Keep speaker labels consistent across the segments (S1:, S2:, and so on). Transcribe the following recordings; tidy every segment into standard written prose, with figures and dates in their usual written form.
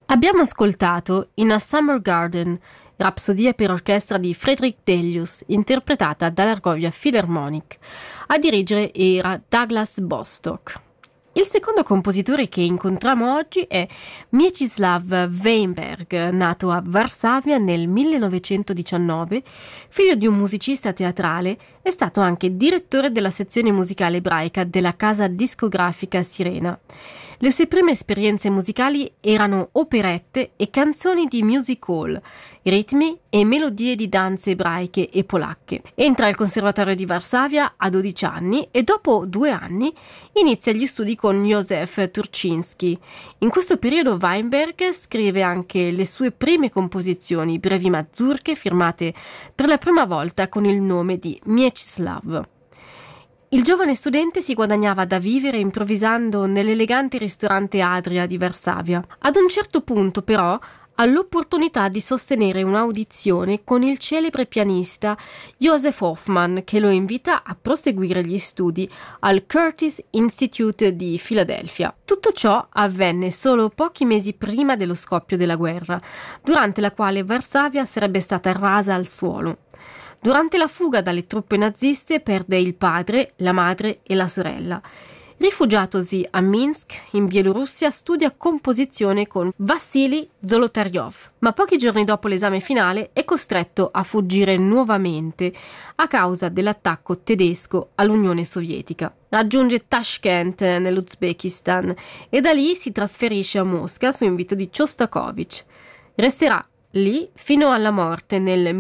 S1: Abbiamo ascoltato In a Summer Garden, rapsodia per orchestra di Frederick Delius, interpretata dall'Argovia Philharmonic. A dirigere era Douglas Bostock. Il secondo compositore che incontriamo oggi è Mieczysław Weinberg, nato a Varsavia nel 1919, figlio di un musicista teatrale, è stato anche direttore della sezione musicale ebraica della casa discografica Sirena. Le sue prime esperienze musicali erano operette e canzoni di music hall, ritmi e melodie di danze ebraiche e polacche. Entra al Conservatorio di Varsavia a 12 anni e dopo 2 anni inizia gli studi con Józef Turczynski. In questo periodo Weinberg scrive anche le sue prime composizioni, brevi mazurche firmate per la prima volta con il nome di Mieczysław. Il giovane studente si guadagnava da vivere improvvisando nell'elegante ristorante Adria di Varsavia. Ad un certo punto, però, ha l'opportunità di sostenere un'audizione con il celebre pianista Joseph Hoffman, che lo invita a proseguire gli studi al Curtis Institute di Filadelfia. Tutto ciò avvenne solo pochi mesi prima dello scoppio della guerra, durante la quale Varsavia sarebbe stata rasa al suolo. Durante la fuga dalle truppe naziste perde il padre, la madre e la sorella. Rifugiatosi a Minsk, in Bielorussia, studia composizione con Vassili Zolotaryov, ma pochi giorni dopo l'esame finale è costretto a fuggire nuovamente a causa dell'attacco tedesco all'Unione Sovietica. Raggiunge Tashkent nell'Uzbekistan e da lì si trasferisce a Mosca su invito di Shostakovich. Resterà lì fino alla morte nel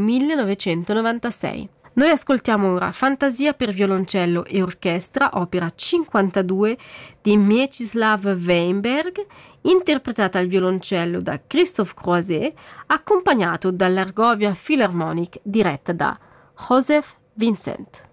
S1: 1996. Noi ascoltiamo ora Fantasia per violoncello e orchestra, opera 52 di Mieczysław Weinberg, interpretata al violoncello da Christophe Croiset, accompagnato dall'Argovia Philharmonic diretta da Joseph Vincent.